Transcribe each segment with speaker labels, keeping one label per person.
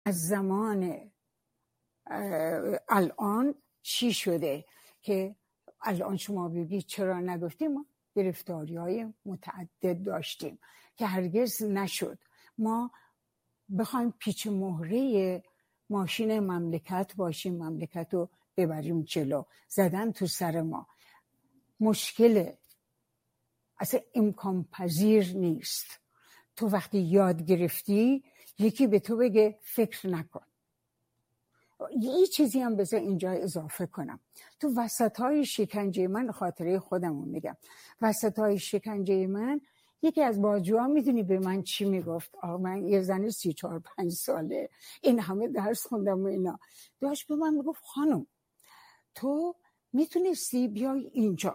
Speaker 1: از زمان الان چی شده که الان شما بگید چرا نگفتیم؟ ما گرفتاری‌های متعدد داشتیم که هرگز نشد ما بخوایم پیچ مهره ماشین مملکت باشیم، مملکت رو ببریم جلو. زدن تو سر ما مشکله، اصلا امکان پذیر نیست. تو وقتی یاد گرفتی یکی به تو بگه فکر نکن. یه چیزی هم بذار اینجا اضافه کنم. تو وسطای شکنجه من، خاطره خودمون میگم، وسطای شکنجه من یکی از بازجوها میدونی به من چی میگفت؟ من یه زن 34-35 ساله، این همه درس خوندم و اینا، داشت به من میگفت خانم تو میتونستی بیای اینجا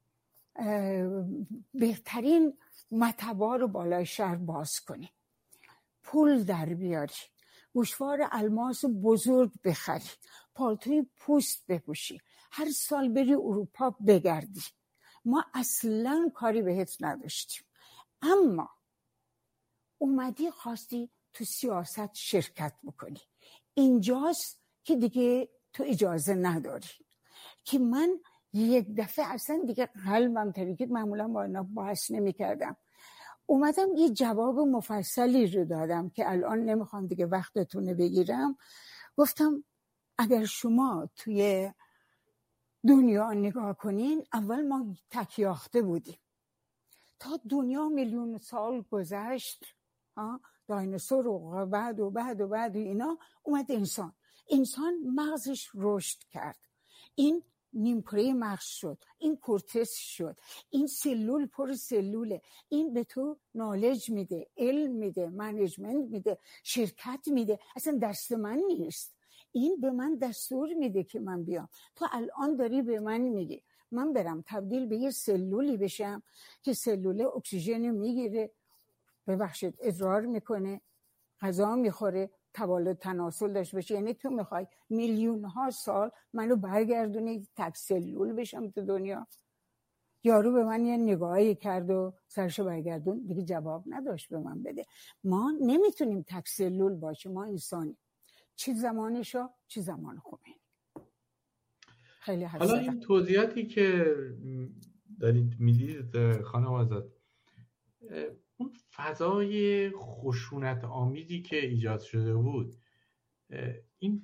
Speaker 1: بهترین مطبا رو بالای شهر باز کنی، پول در بیاری، گوشوار الماس بزرگ بخری، پالتوی پوست بپوشی، هر سال بری اروپا بگردی. ما اصلا کاری بهت نداشتیم، اما اومدی خواستی تو سیاست شرکت بکنی. اینجاست که دیگه تو اجازه نداری. که من یک دفعه اصلا دیگه قلبم ترکید، معمولا با اینا بحث نمی کردم. اومدم یه جواب مفصلی رو دادم که الان نمیخوام دیگه وقتتون بگیرم. گفتم اگر شما توی دنیا نگاه کنین، اول ما تکیاخته بودیم تا دنیا میلیون سال گذشت، دایناسور و بعد اینا اومد انسان مغزش رشد کرد، این نیمکره مغز شد، این کورتکس شد، این سلول پر سلوله، این به تو نالج میده، علم میده، منیجمنت میده، شرکت میده. اصلا دست من نیست، این به من دستور میده که من بیام. تو الان داری به من میگی من برم تبدیل به یه سلولی بشم که سلول اکسیژن میگیره، ببخشید ادرار میکنه، غذا میخوره، تولد تناسل داشته باشه. یعنی تو میخوای میلیون ها سال منو برگردونی تک سلول بشم تو دنیا؟ یارو به من یه نگاهی کرد و سرشو برگردون، دیگه جواب نداشت به من بده. ما نمیتونیم تک سلول باشیم، ما انسانی، چی زمانشو چی زمان خمینی. خیلی
Speaker 2: حالا این توضیحاتی که دارید میدید خانم آزاد، اون فضای خشونت آمیزی که ایجاد شده بود، این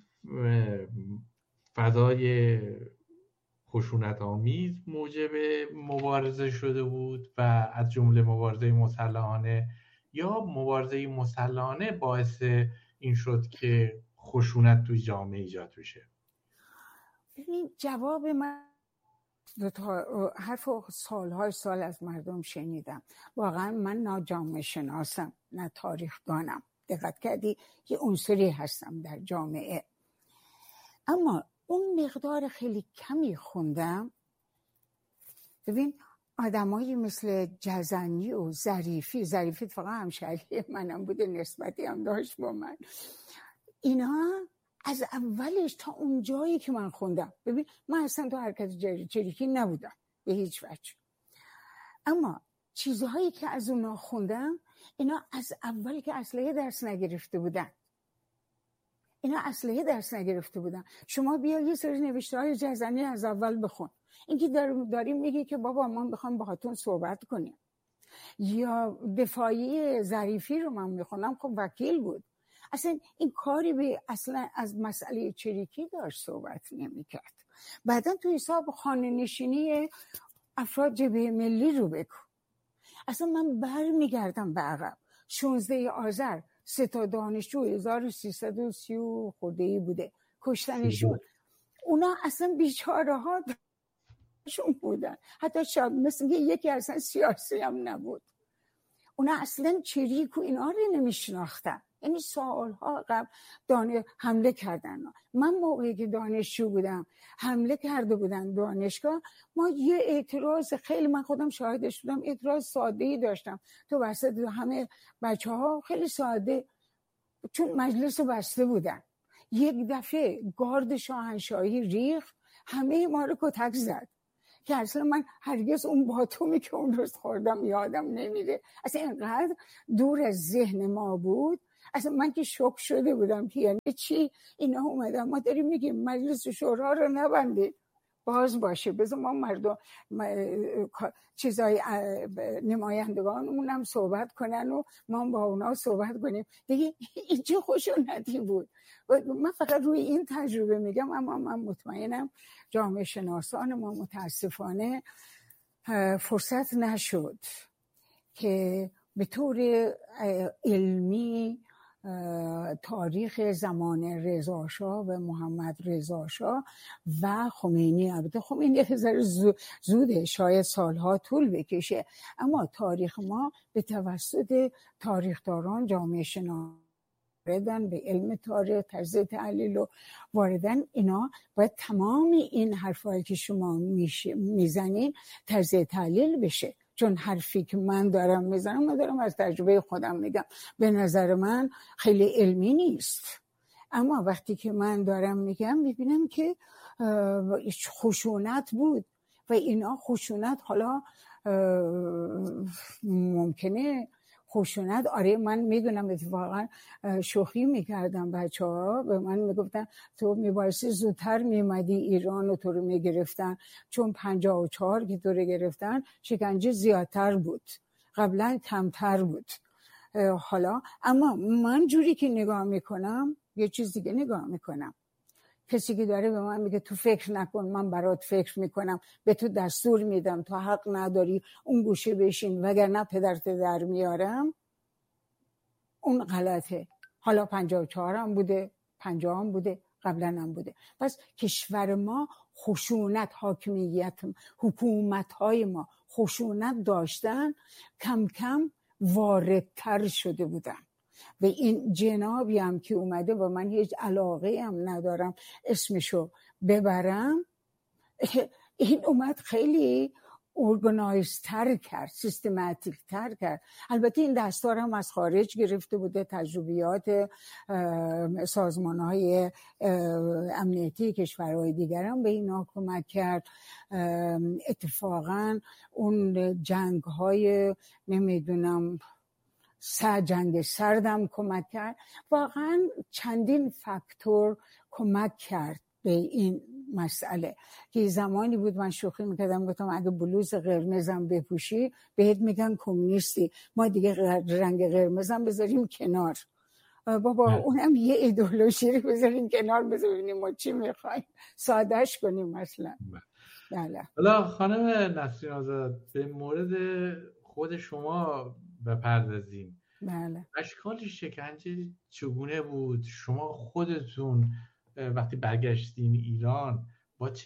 Speaker 2: فضای خشونت آمیز موجب مبارزه شده بود و از جمله مبارزه مسلحانه، یا مبارزه مسلحانه باعث این شد که خشونت توی جامعه ایجاد بشه؟
Speaker 1: ببین جواب من حرف سالهای سال از مردم شنیدم. واقعا من نه جامعه شناسم نه تاریخ دانم، دقت کردی یه عنصری هستم در جامعه، اما اون مقدار خیلی کمی خوندم. ببین آدمایی مثل جزنی و ظریفی فقط همشهری منم بوده، نسبتی هم داشت با من، اینا از اولش تا اون جایی که من خوندم، ببین من اصلا تو حرکت چریکی نبودم به هیچ وجه، اما چیزهایی که از اونا خوندم، اینا از اولی که اسلحه درس نگرفته بودن. شما بیا یه سری نوشته‌های جزنی از اول بخون. اینکه داریم میگه که بابا ما میخوام باهاتون صحبت کنیم، یا دفاعی ظریفی رو من میخونم، خب وکیل بود، اصلا این کاری به اصلا از مسئله چریکی داشت صحبت نمی‌کرد. بعدن تو حساب خانه نشینی افراد جبهه ملی رو بگو. اصلا من برمیگردم به عقب. 16 آذر 3 دانشجو 1330 خرده‌ای بوده کشتنشون. اونا اصلا بیچاره ها شون بودن، حتی شاید مثل یکی اصلا سیاسی هم نبود. اونا اصلا چریک و اینا رو نمیشناختن. یعنی سالها قبل حمله کردن. من موقعی که دانشجو بودم حمله کرده بودن دانشگاه، ما یه اعتراض خیلی، من خودم شاهدش بودم، اعتراض ساده‌ای داشتم تو وسط همه بچه‌ها، خیلی ساده، چون مجلس رو بسته بودن. یک دفعه گارد شاهنشاهی ریخت، همه ما رو کتک زد که اصلا من هرگز اون باتومی که اون روز خوردم یادم نمیره. اصلا اینقدر دور از ذهن ما بود. اصلا من که شوک شده بودم که یعنی چی اینا اومدن ما داریم میگیم مجلس شورا رو نبندید باز باشه، بذار ما مردم چیزای نمایندگانمون هم صحبت کنن و ما با اونا صحبت کنیم دیگه. این چه خشونتی بود. من فقط روی این تجربه میگم، اما من مطمئنم جامعه شناسان ما متاسفانه فرصت نشد که به طور علمی تاریخ زمان رضا شاه و محمد رضا شاه و خمینی، البته خمینی یه ذره زوده، شاید سالها طول بکشه، اما تاریخ ما به توسط تاریخداران جامعه شناسان واردن به علم تاریخ، تجزیه تحلیل و واردن. اینا باید تمام این حرفایی که شما میزنین تجزیه تحلیل بشه، چون حرفی که من دارم میزنم من دارم از تجربه خودم میگم، به نظر من خیلی علمی نیست، اما وقتی که من دارم میگم میبینم که خشونت بود و اینا خشونت، حالا ممکنه خشونت، آره من میدونم اتفاقا شوخی میکردم، بچه ها به من میگفتن تو میبایستی زودتر میمدی ایران و تو رو میگرفتن، چون 54 که تو رو گرفتن شکنجه زیادتر بود، قبلا کمتر بود. حالا اما من جوری که نگاه میکنم یه چیز دیگه نگاه میکنم. کسی که داره به من میگه تو فکر نکن، من برات فکر میکنم، به تو دستور میدم، تو حق نداری اون گوشه بشین وگرنه پدرت در میارم، اون غلطه. حالا 54 هم بوده، 50 هم بوده، قبلا هم بوده. پس کشور ما خشونت، حاکمیت، حکومت‌های ما خشونت داشتن، کم کم واردتر شده بودن. و این جنابی هم که اومده و من هیچ علاقه هم ندارم اسمشو ببرم، این اومد خیلی ارگانایز تر کرد، سیستماتیک تر کرد. البته این دستار هم از خارج گرفته بوده، تجربیات سازمان های امنیتی کشورهای دیگر هم به اینا کمک کرد. اتفاقا اون جنگ های نمیدونم جنگ سردم کمک کرد، واقعا چندین فاکتور کمک کرد به این مسئله. که زمانی بود من شوخی میکردم، گفتم اگه بلوز قرمزم بپوشی بهت میگن کمونیستی، ما دیگه رنگ قرمزم بذاریم کنار، بابا اونم یه ایدئولوژی رو بذاریم کنار، بذاریم ما چی میخوایم سادهش کنیم مثلا. بله.
Speaker 2: حالا خانم نسرین آزاد به مورد خود شما بپردازیم.
Speaker 1: بله.
Speaker 2: اشکال شکنجه چگونه بود؟ شما خودتون وقتی برگشتین ایران با چه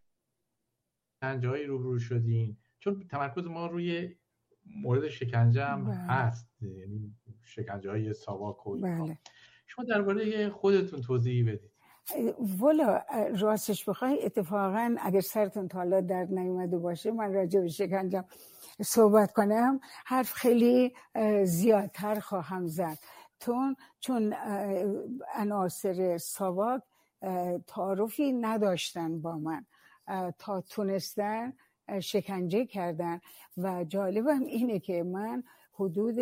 Speaker 2: شکنجه‌هایی روبرو شدین؟ چون تمرکز ما روی مورد شکنجه هم هست، یعنی شکنجه‌های ساواک و
Speaker 1: بله.
Speaker 2: شما درباره خودتون توضیح بدید.
Speaker 1: والا راستش بخوای اتفاقا اگر سرتون تا حالا در نیومده باشه من راجع به شکنجه صحبت کنم حرف خیلی زیادتر خواهم زد، چون عناصر ساواک تعارفی نداشتن با من تا تونستن شکنجه کردن. و جالبم اینه که من حدود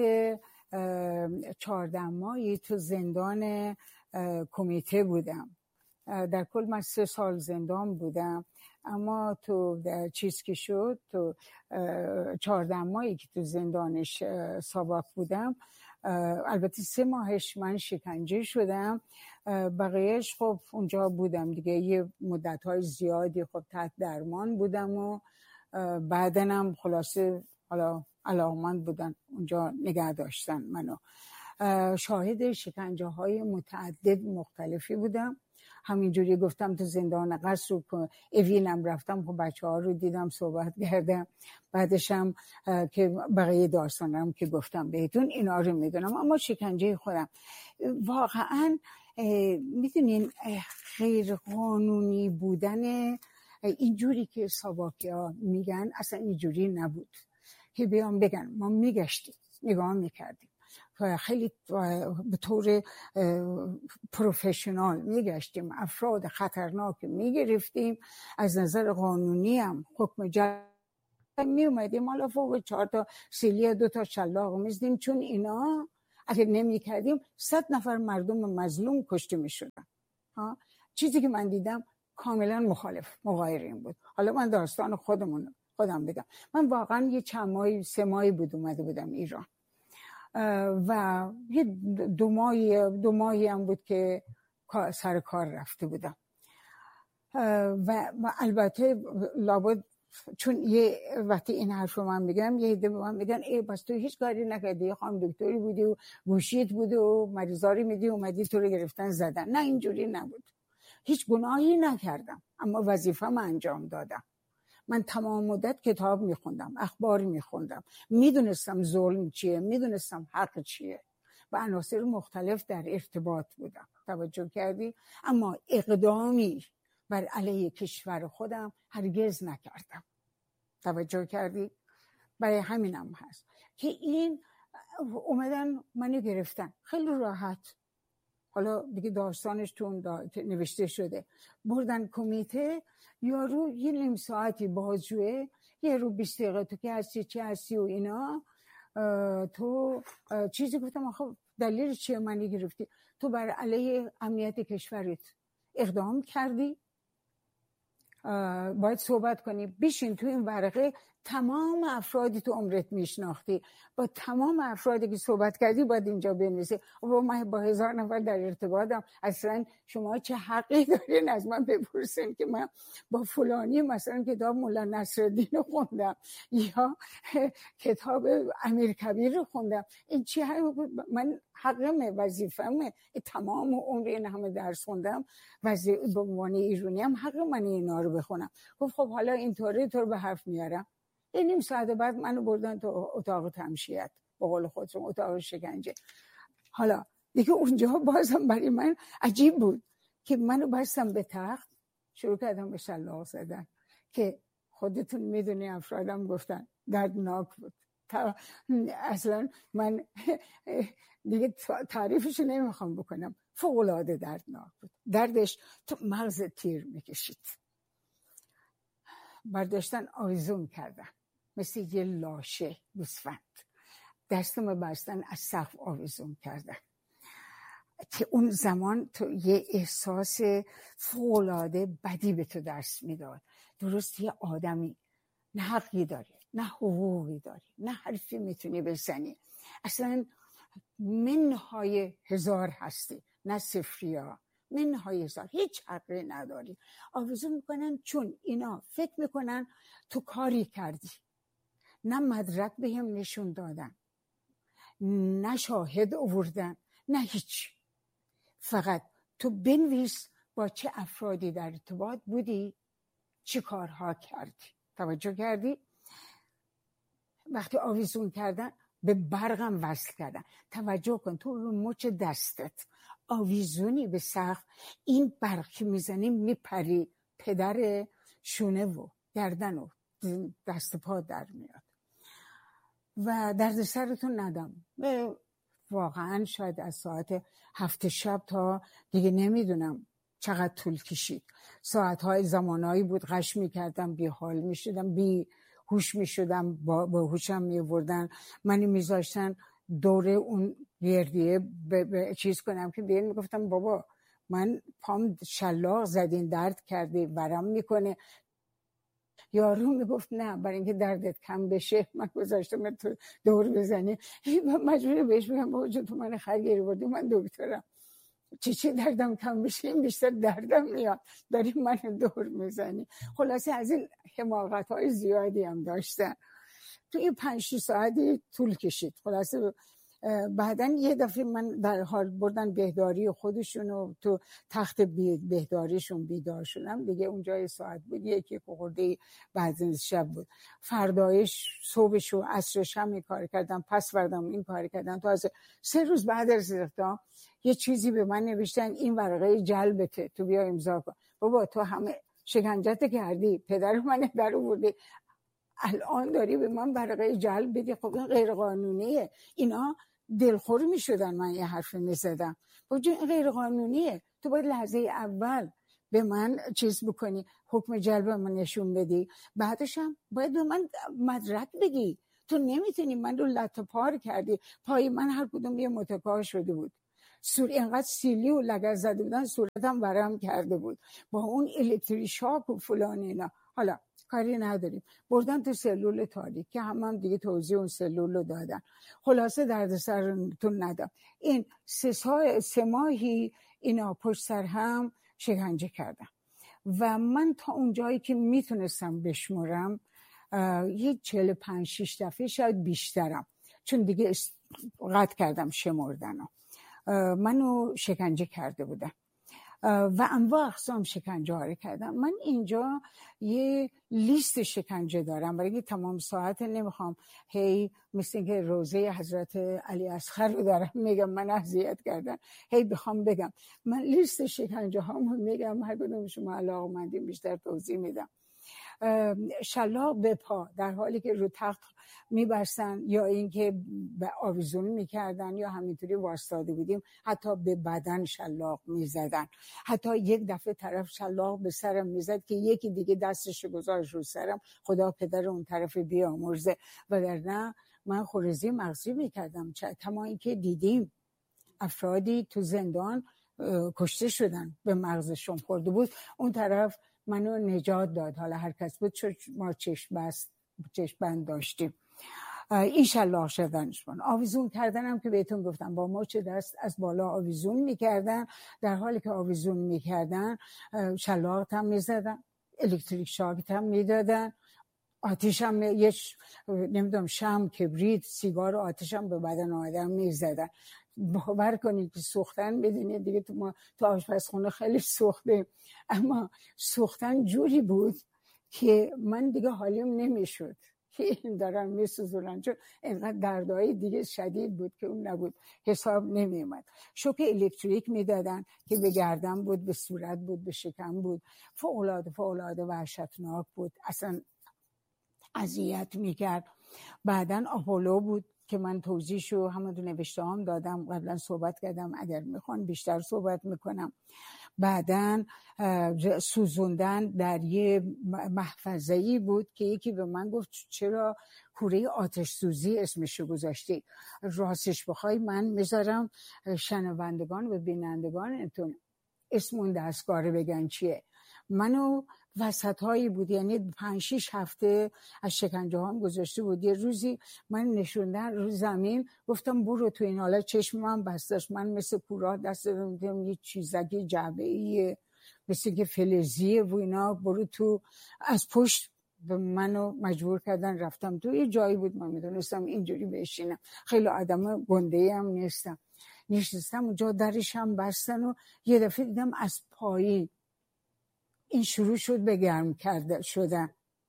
Speaker 1: 14 ماهی تو زندان کمیته بودم. در کل من 3 سال زندان بودم، اما تو چیز که شد تو 14 ماهی که تو زندانش ساواک بودم، البته 3 ماهش من شکنجه شدم، بقیهش خب اونجا بودم دیگه یه مدت‌های زیادی خب تحت درمان بودم و بعدنم خلاصه حالا علاقمند بودن اونجا نگه داشتن منو. شاهد شکنجه های متعدد مختلفی بودم. همینجوری گفتم تو زندان قصر و اوینم رفتم، خب بچه ها رو دیدم، صحبت کردم، بعدشم که بقیه داستانم که گفتم بهتون اینا رو میدونم. اما شکنجه خودم واقعا میدونین غیر قانونی بودن اینجوری که ساواکیا میگن اصلا اینجوری نبود که بیان بگن. ما میگشتیم نگاه میکردیم خیلی به طور پروفشنال میگشتیم، افراد خطرناک میگرفتیم، از نظر قانونی هم حکم جلب می اومدیم، حالا فوق 4 تا سیلی 2 تا شلاق میزدیم، چون اینا اگر نمی کردیم 100 نفر مردم مظلوم کشته می شدن. چیزی که من دیدم کاملا مغایر این بود. حالا من داستان خودم بگم. من واقعا یه چند ماهی 3 ماهی بود اومده بودم ایران و یه 2 ماهی هم بود که سر کار رفته بودم و البته لابد چون یه وقتی این حرف رو من میگم یه عده به من میگن ای بس تو هیچ کاری نکردی، خانم دکتری بودی و گوشیت بود و مریضاری میدی اومدی تو رو گرفتن زدن. نه اینجوری نبود، هیچ گناهی نکردم اما وظیفه‌م انجام دادم. من تمام مدت کتاب میخوندم، اخبار میخوندم، میدونستم ظلم چیه، میدونستم حق چیه، با عناصر مختلف در ارتباط بودم. توجه کردی؟ اما اقدامی بر علیه کشور خودم هرگز نکردم. توجه کردی؟ برای همینم هست که این اومدن منو گرفتن خیلی راحت. حالا دیگه داستانش تو نوشته شده. بردن کمیته، یارو یه نیم ساعتی بازجوه، یه رو 20 دقیقه تو که هستی چی هستی و اینا. تو چیزی گفتم آخه دلیل چیه منی گرفتی؟ تو بر علیه امنیت کشورت اقدام کردی، باید صحبت کنی. بشین تو این ورقه تمام افرادی تو عمرت میشناختی، با تمام افرادی که صحبت کردی باید اینجا بنویسی. و من با 1000 نفر در ارتباطم، اصلا شما چه حقی دارین از من بپرسین که من با فلانی مثلا کتاب مولا نصرالدین رو خوندم یا کتاب امیرکبیر رو خوندم؟ این چی؟ من حقمه، وظیفه‌مه. تمام عمر این همه درس خوندم، به عنوان ایرانی هم حق من اینا رو بخونم. گفت خب حالا اینطوری تو رو به حرف میارم. یه نیم ساعت بعد منو بردن تو اتاق تمشیت، به قول خودشون اتاق شکنجه. حالا دیگه اونجا بازم برای من عجیب بود که منو بستم به تخت، شروع کردم به شلاق زدن که خودتون میدونی افرادم گفتن دردناک بود. اصلا من دیگه تعریفشو نمیخوام بکنم، فوق‌العاده دردناک بود. دردش تو مغز تیر میکشید. برداشتن آویزون کردن مثل یه لاشه گوسفند، دستمو بستن از سقف آویزون کردن که اون زمان تو یه احساس فوق‌العاده بدی به تو دست میداد. درست یه آدمی نه حقی داری، نه حقوقی داری، نه حرفی میتونی بزنی، اصلا منهای 1000 هستی، نه صفریا، منهای 1000، هیچ حقی نداری. آویزون میکنن چون اینا فکر میکنن تو کاری کردی. نه مدرک بهم نشون دادن، نه شاهد آوردن، نه هیچ. فقط تو بنویس با چه افرادی در ارتباط بودی، چه کارها کردی. توجه کردی؟ وقتی آویزون کردن به برقم وصل کردن. توجه کن تو رو مچ دستت آویزونی به سقف، این برق که میزنی میپری پدر شونه و گردن و دست پا در میاد و درد سرتون ندم. واقعا شاید از ساعت 7 شب تا دیگه نمیدونم چقدر طول کشید. ساعتهای زمانایی بود غش میکردم، بی حال میشدم، بی هوش میشدم، با هوشم میوردن منی میذاشتن دوره اون گردیه چیز کنم که بیان میگفتم بابا من پام شلاق زدین درد کرده ورم میکنه. یارو میگفت نه برای اینکه دردت کم بشه من گذاشتم تو دور بزنی. مجبوری بهش بگم بابا تو من خرگیری بردی، من دکترم، چی دردم کم بشه، این بیشتر دردم میاد، داری من دور میزنی. خلاصه از این حماقت های زیادی هم داشتن. تو این 5-6 ساعتی طول کشید. خلاصه بعدن یه دفعه من در حال بردن بهداری خودشونو تو تخت بهداریشون بیدار شدم دیگه. اونجا ساعت بود 1 خورده بعد از شب بود. فردایش صبحش و عصرش هم این کار کردم، پس فردام این کار کردم. تا از 3 روز بعد از اقدام یه چیزی به من نوشتن این ورقه جلبته تو بیا امضا کن. بابا تو همه شکنجت کردی، پدر من در آوردی، الان داری به من ورقه جلب بدی؟ خب این غیر قانونیه. اینا دلخور میشدن من یه حرف میزدم. این غیر قانونیه، تو باید لحظه اول به من چیز بکنی، حکم جلب من نشون بدی، بعدش هم باید به من مدرک بگی تو نمیتونی من رو لطه پار کردی. پای من هر کدوم یه متکا شده بود، اینقدر سیلی و لگد زده بودن، صورتم ورم کرده بود با اون الکتریک شاک و فلان اینا. حالا کاری نداریم، بردن تو سلول تاریک که هم دیگه توضیح اون سلول رو دادن. خلاصه دردسرتون ندم. این 3 ماهی اینا پشت سر هم شکنجه کردن و من تا اون جایی که میتونستم بشمرم یه 45-6 دفعه شاید بیشترم، چون دیگه قطع کردم شمردنو، منو شکنجه کرده بودن و انواع اقسام شکنجه ها رو کردم. من اینجا یه لیست شکنجه دارم، برای که تمام ساعت نمیخوام هی مثل اینکه روزه حضرت علی اصغر رو دارم میگم من اذیت کردن، هی بخوام بگم. من لیست شکنجه هامو میگم، هر کدوم شما علاقه‌مندین بیشتر توضیح میدم. شلاق به پا در حالی که رو تخت میبرسن یا اینکه به آویزون میکردن یا همینطوری واسطاده بودیم، حتی به بدن شلاق میزدن. حتی یک دفعه طرف شلاق به سرم میزد که یکی دیگه دستش گذاشت رو سرم، خدا پدر اون طرف بیامرزه، وگرنه من خونریزی مغزی میکردم. کما اینکه دیدیم افرادی تو زندان کشته شدن، به مغزشون خورده بود، اون طرف منو نجات داد. حالا هر کس بود، چون ما چشم بند داشتیم. این شلاق شدنشون. آویزون کردنم که بهتون گفتم، با مچ دست از بالا آویزون میکردن، در حالی که آویزون میکردن شلاق هم میزدن، الکتریک شاک هم میدادن، آتیش هم نمیدونم شم، کبریت، سیگار و آتیش هم به بدن آدم میزدن. باور کنید که سوختن، بدونید دیگه تو آشپزخونه خیلی سوختیم، اما سوختن جوری بود که من دیگه حالیم نمیشد که این دارن میسوزونن، چون اینقدر دردهای دیگه شدید بود که اون نبود، حساب نمیومد. شوک الکتریک میدادن که به گردن بود، به صورت بود، به شکم بود. فوق‌العاده وحشتناک بود، اصلا اذیت میکرد. بعدن آپولو بود که من توضیحشو همون نوشته هم دادم، قبلا صحبت کردم، اگر میخوان بیشتر صحبت میکنم. بعدن سوزوندن در یه محفظه‌ای بود که یکی به من گفت چرا کوره آتش سوزی اسمشو گذاشتی. راستش بخوای من میذارم شنوندگان و بینندگان اسم اون دستگاه رو بگن چیه. منو وسط هایی بود، یعنی 5-6 هفته از شکنجه هم گذاشته بود. یه روزی من نشوندن رو زمین، گفتم برو تو این. حالا چشم من بستش، من مثل کورا دست دارم، یه چیزکی جعبه‌ایه مثل که فلزیه و اینا، برو تو. از پشت به منو مجبور کردن رفتم تو. یه جایی بود من میدونستم اینجوری بشینم، خیلی آدم گنده هم نیستم. نشستم اونجا، درش هم بستن و یه دفعه دیدم از پایین این شروع شد به گرم کرده شدن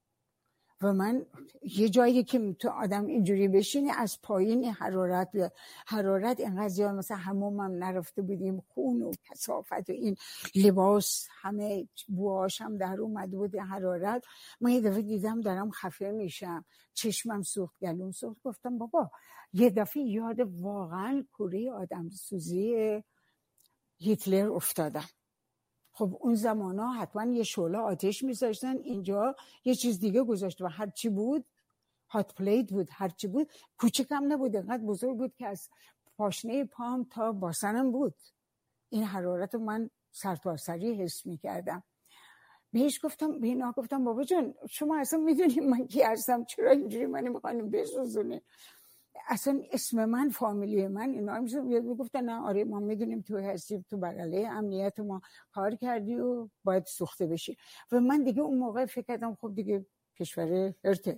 Speaker 1: و من یه جایی که تو آدم اینجوری بشینه از پایین حرارت بیاد. حرارت اینقدر زیاد، مثلا حمومم نرفته بودیم، خون و کثافت و این لباس همه بوهاش هم در اومده بود حرارت. من یه دفعه دیدم دارم خفه میشم، چشمم سوخت، گلوم سوخت. گفتم بابا، یه دفعه یاد واقعا کوره آدم سوزی هیتلر افتادم. خب اون زمانا حتما یه شعله آتش میذاشتن، اینجا یه چیز دیگه گذاشت و هرچی بود هات پلیت بود، هرچی بود کوچکم نبود، اینقدر بزرگ بود که از پاشنه پام تا باسنم بود. این حرارت رو من سرتاسری حس میکردم. بهش گفتم، به اینا گفتم بابا جان شما اصلا میدونید من کی هستم؟ چرا اینجوری منو میخواین بسوزونید؟ اصلا اسم من، فامیلی من، اینا هم گفتن نه آره ما میدونیم تو هستی، تو بغله امنیت ما کار کردی و باید سوخته بشی. و من دیگه اون موقع فکر کردم خب دیگه کشور هرته،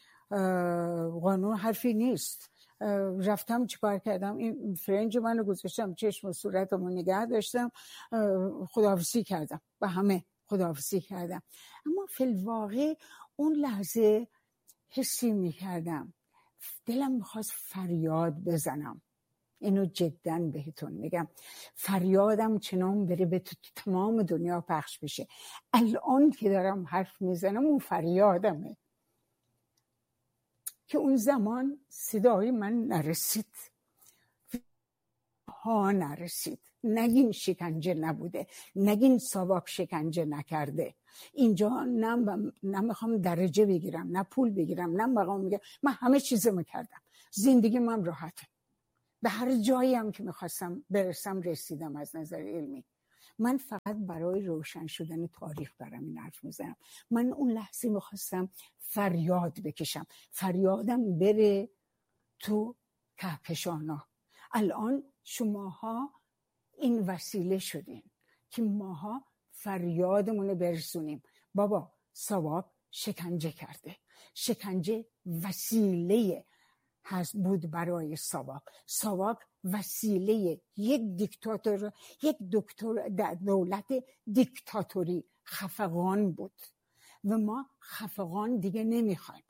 Speaker 1: قانون حرفی نیست. رفتم چیکار کردم، این فرنج منو گذاشتم چشم و صورتمو نگه داشتم، خداحافظی کردم، با همه خداحافظی کردم. اما فی الواقع اون لحظه حسی میکردم دلم میخواست فریاد بزنم. اینو جداً بهتون میگم، فریادم چنان بره به تمام دنیا پخش بشه. الان که دارم حرف میزنم اون فریادمه که اون زمان صدای من نرسید، نرسید. نگین شکنجه نبوده، نگین ساواک شکنجه نکرده. اینجا نه میخوام درجه بگیرم، نه پول بگیرم، نه مقام بگیرم. من همه چیزو کردم، زندگی من راحته، به هر جایی هم که میخواستم برسم رسیدم از نظر علمی. من فقط برای روشن شدن تاریخ برام این حرف میزنم. من اون لحظه میخواستم فریاد بکشم، فریادم بره تو کهکشانا. الان شماها این وسیله شدین که ماها فریادمون برسونیم. بابا ساواک شکنجه کرده، شکنجه وسیله هست بود برای ساواک وسیله یک دیکتاتور، یک دولت دیکتاتوری خفقان بود و ما خفقان دیگه نمیخوایم.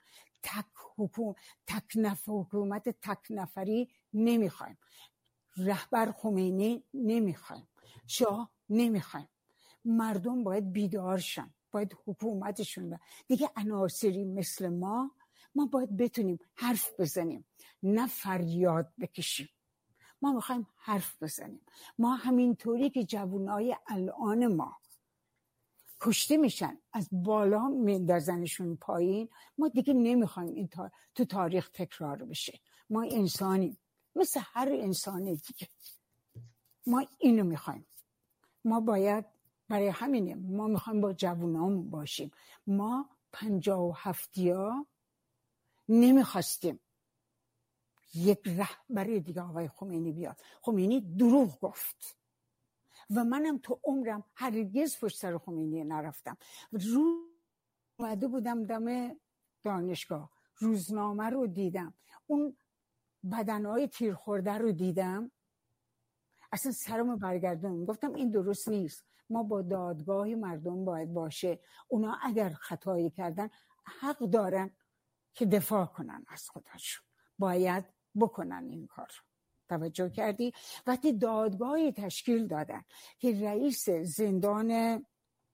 Speaker 1: حکومت تک نفری نمیخوایم، رهبر خمینی نمیخوایم، شاه نمیخوایم. مردم باید بیدار شن، باید حکومتشون دیگه عناصری مثل ما باید بتونیم حرف بزنیم، نه فریاد بکشیم. ما میخوایم حرف بزنیم. ما همینطوری که جوانای الان ما کشته میشن، از بالا میندازنشون پایین، ما دیگه نمیخوایم این تو تاریخ تکرار بشه. ما انسانیم مثل هر انسان دیگه، ما اینو میخوایم. ما باید برای همینه ما میخوایم با جوانامون باشیم. ما 57 نمیخواستیم یک رهبر دیگه آقای خمینی بیاد. خمینی دروغ گفت و منم تو عمرم هرگز پشت سر خمینی نرفتم. اومده بودم دم دانشگاه، روزنامه رو دیدم، اون بدنهای تیر خورده رو دیدم، اصلا سرمو برگردوندم، گفتم این درست نیست. ما با دادگاه مردم باید باشه. اونا اگر خطایی کردن حق دارن که دفاع کنن از خودشون، باید بکنن این کار. توجه کردی؟ وقتی دادگاهی تشکیل دادن که رئیس زندان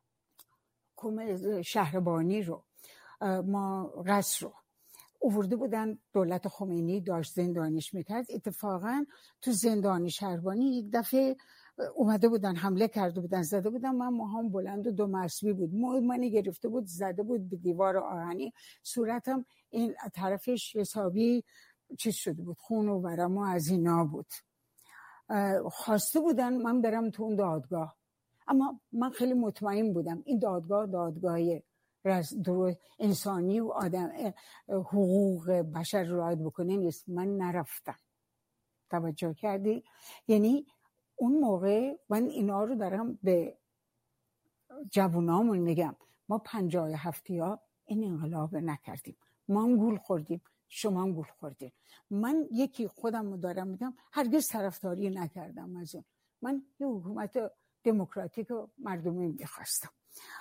Speaker 1: شهربانی رو ما قصر رو آورده بودن، دولت خمینی داشت زندانیش میکرد. اتفاقا تو زندان شهربانی یک دفعه اومده بودن حمله کرده بودن، زده بودن. من موهام بلند و 2 مسبی بود، منی گرفته بود زده بود به دیوار آهنی، صورتم این طرفش حسابی چیز شده بود، خون و ورم و از اینا بود. خواسته بودن من برم تو اون دادگاه، اما من خیلی مطمئن بودم این دادگاهی انسانی و آدم حقوق بشر رعایت بکنه نیست. من نرفتم. توجه کردی؟ یعنی اون موقع من اینا رو دارم به جوانامون میگم. ما 57 این انقلاب نکردیم، ما هم گول خوردیم، شما هم گول خوردین. من یکی خودم رو دارم میگم، هرگز طرفداری نکردم از اون. من یه حکومت دموکراتیک و مردمی میخواستم.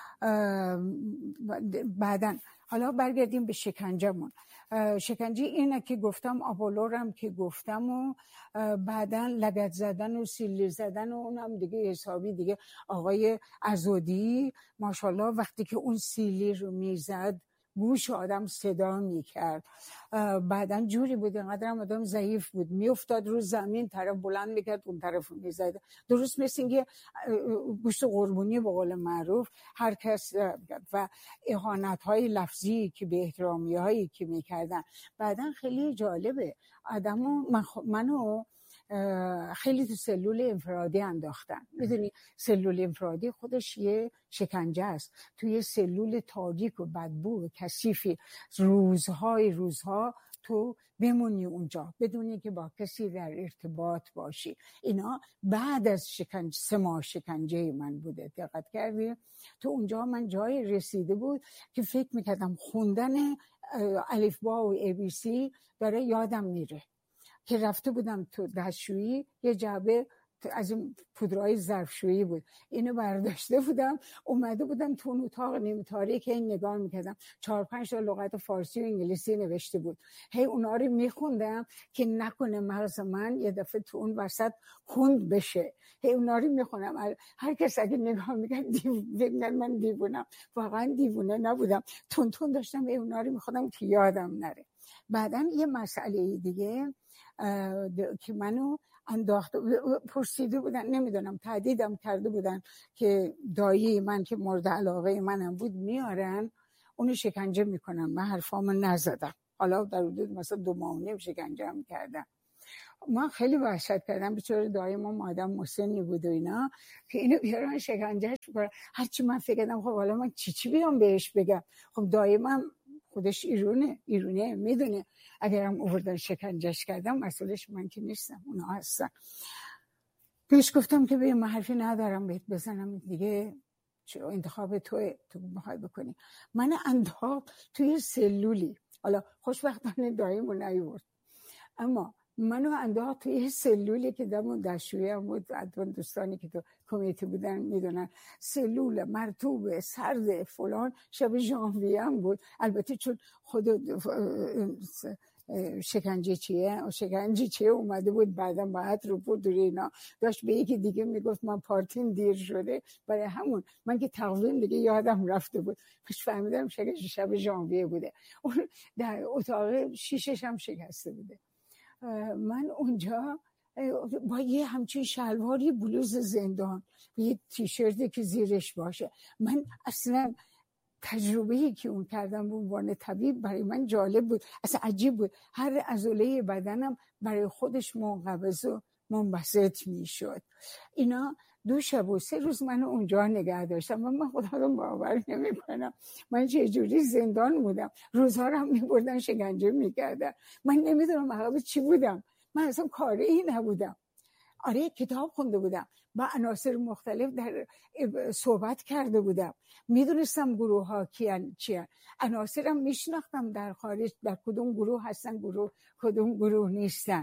Speaker 1: بعدن حالا برگردیم به شکنجهمون. شکنجه اینه که گفتم، آپولورم که گفتم، و بعدن لگد زدن و سیلی زدن و اونم دیگه حسابی دیگه. آقای عزودی ماشاءالله وقتی که اون سیلی رو میزد گوش آدم صدا میکرد. بعدن جوری بود، اینقدر آدم ضعیف بود، میافتاد رو زمین، طرف بلند میکرد اون طرف میزد. درست مثل اینکه گوشت قربونی به قول معروف هر کس. و اهانت های لفظی که به احترامی هایی که میکردن. بعدن خیلی جالبه، منو خیلی تو سلول انفرادی انداختن. میدونی سلول انفرادی خودش یه شکنجه است. توی سلول تاریک و بدبو و کثیفی روزها تو بمونی اونجا بدونی که با کسی در ارتباط باشی. اینا بعد از 3 ماه شکنجه من بوده. دقت کردی؟ تو اونجا من جای رسیده بود که فکر میکردم خوندن الفبا و ABC داره یادم میره. که رفته بودم تو دستشویی، یه جعبه از این پودرهای ظرفشویی بود، اینو برداشته بودم، اومده بودم تو اون اتاق نیمه تاریک این نگاه میکردم. 4-5 تا لغت فارسی و انگلیسی نوشته بود. هی اونا رو میخوندم که نکنه مغز من یه دفعه تو اون وسط کند بشه. هی اونا رو میخونم. هر کس اگه نگاه میکرد من دیوونم. واقعا دیوونه نبودم، تون داشتم اونا رو میخوندم که یادم نره. بعدن یه مسئله دیگه که منو انداخته پرسیده بودن، نمیدونم تهدیدم کرده بودن که دایی من که مورد علاقه منم بود میارن اونو شکنجه میکنن. من حرفامو نزدم. حالا در حدود مثلا 2 ماه و نیم شکنجه هم کردم. من خیلی وحشت کردم. بیچاره دایی ما آدم مسنی بود و اینا که اینو بیارن شکنجهش بکنن. هرچی من فکر کردم خب حالا من چی بیام بهش بگم. خب دایی من خودش ایرونه میدونه اگرم آوردن شکنجهش کردم مسئولش من که نیستم، اونا هستن. پیش گفتم که به من حرفی ندارم بهت بزنم دیگه، انتخاب تو میخوای بکنی. من انداخت توی سلولی. حالا خوشبختانه داییمو نیورد، اما منو انداخت توی سلولی که دمون دستشویی هم بود. دوستانی که تو کمیته بودن میدونن سلول مرطوب سرد فلان. شب ژانویه هم بود. البته چون خود شکنجه چیه اومده بود بعداً باید رو بود اینا داشت به یکی دیگه میگفت من پارتیم دیر شده، برای همون من که تقویم دیگه یادم رفته بود. پیش فهمیدم شب ژانویه بوده. اون در اتاق شیشش هم شکسته بوده. من اونجا با یه همچین شلواری بلوز زندان و یه تیشرتی که زیرش باشه. من اصلا تجربه‌ای که اون کردم به عنوان طبیب برای من جالب بود، اصلا عجیب بود. هر عضله بدنم برای خودش منقبض و منبسط میشد. اینا 2 شب و 3 روز منو اونجا نگه داشتم و من خدا رو باور نمی‌کنم من چه جوری زندان بودم. روزها رو هم می‌بردن شکنجه می‌کردن. من نمیدونم عقب چی بودم. من اصلا کاری نبودم. آره کتاب خونده بودم، با عناصر مختلف در صحبت کرده بودم، میدونستم گروه ها کیان چیان، عناصرم میشناختم در خارج در کدوم گروه هستن کدوم گروه نیستن.